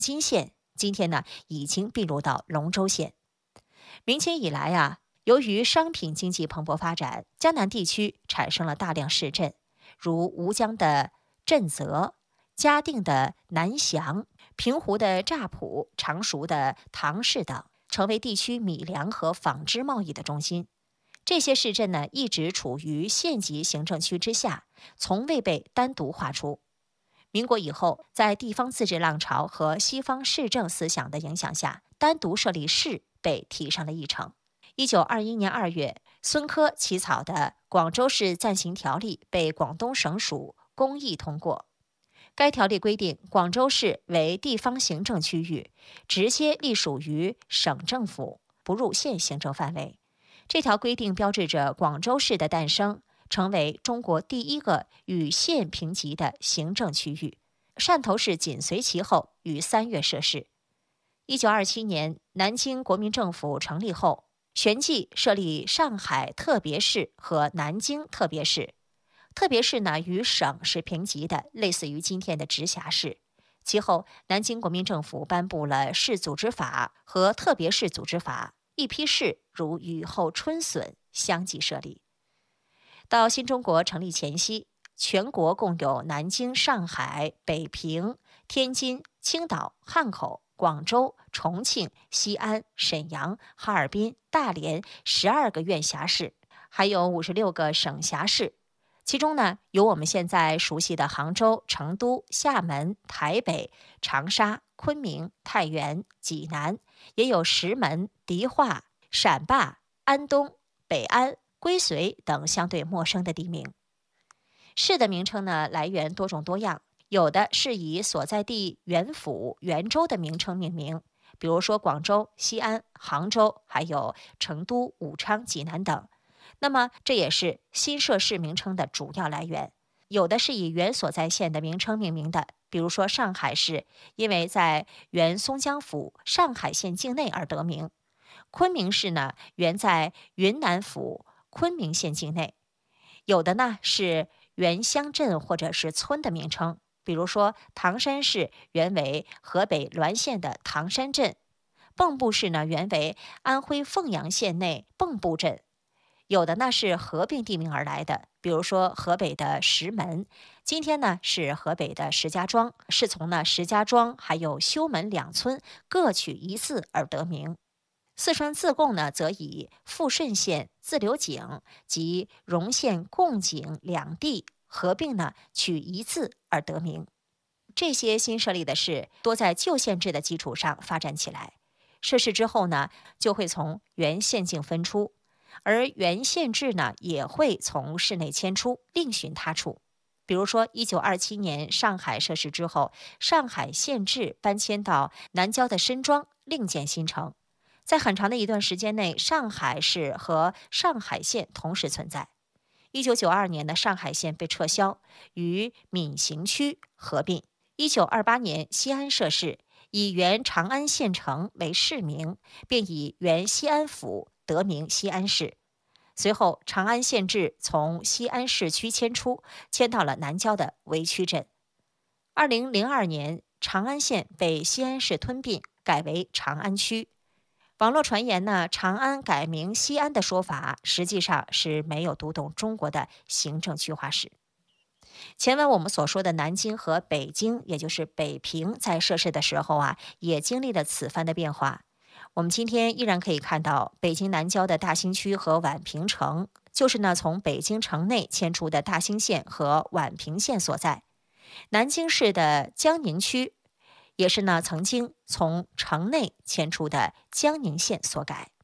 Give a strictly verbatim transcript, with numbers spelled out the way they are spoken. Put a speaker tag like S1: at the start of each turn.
S1: 金县，今天呢已经并入到龙州县。明清以来啊，由于商品经济蓬勃发展，江南地区产生了大量市镇，如吴江的震泽、嘉定的南翔、平湖的乍浦、常熟的唐市等，成为地区米粮和纺织贸易的中心。这些市镇呢，一直处于县级行政区之下，从未被单独划出。民国以后，在地方自治浪潮和西方市政思想的影响下，单独设立市被提上了议程。一九二一年二月，孙科起草的《广州市暂行条例》被广东省属公议通过。该条例规定，广州市为地方行政区域，直接隶属于省政府，不入县行政范围。这条规定标志着广州市的诞生，成为中国第一个与县平级的行政区域。汕头市紧随其后，于三月设市。一九二七年，南京国民政府成立后，旋即设立上海特别市和南京特别市。特别市呢，与省是平级的，类似于今天的直辖市。其后，南京国民政府颁布了市组织法和特别市组织法，一批市如雨后春笋相继设立。到新中国成立前夕，全国共有南京、上海、北平、天津、青岛、汉口、广州、重庆、西安、沈阳、哈尔滨、大连十二个县辖市，还有五十六个省辖市。其中呢，有我们现在熟悉的杭州、成都、厦门、台北、长沙、昆明、太原、济南，也有石门、迪化、陕坝、安东、北安、归绥等相对陌生的地名。市的名称呢，来源多种多样，有的是以所在地原府、原州的名称命名，比如说广州、西安、杭州，还有成都、武昌、济南等。那么这也是新设市名称的主要来源。有的是以原所在县的名称命名的，比如说上海市，因为在原松江府上海县境内而得名。昆明市呢，原在云南府昆明县境内。有的呢是原乡镇或者是村的名称，比如说唐山市原为河北滦县的唐山镇，蚌埠市呢原为安徽凤阳县内蚌埠镇。有的呢是合并地名而来的，比如说河北的石门，今天呢是河北的石家庄，是从呢石家庄还有修门两村各取一字而得名。四川自贡呢，则以富顺县自流井及荣县贡井两地合并呢，取一字而得名。这些新设立的市多在旧县制的基础上发展起来，设市之后呢，就会从原县境分出，而原县制呢，也会从市内迁出，另寻他处。比如说，一九二七年上海设市之后，上海县制搬迁到南郊的申庄，另建新城。在很长的一段时间内，上海市和上海县同时存在。一九九二年的上海县被撤销，与闵行区合并。一九二八年，西安设市，以原长安县城为市名，并以原西安府得名西安市。随后，长安县制从西安市区迁出，迁到了南郊的围区镇。二零零二年，长安县被西安市吞并，改为长安区。网络传言呢，长安改名西安的说法，实际上是没有读懂中国的行政区划史。前文我们所说的南京和北京，也就是北平，在设市的时候啊，也经历了此番的变化。我们今天依然可以看到，北京南郊的大兴区和宛平城，就是呢从北京城内迁出的大兴县和宛平县所在。南京市的江宁区，也是呢曾经从城内迁出的江宁县所改。